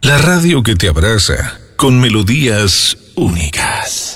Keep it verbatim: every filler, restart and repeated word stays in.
La radio que te abraza con melodías únicas.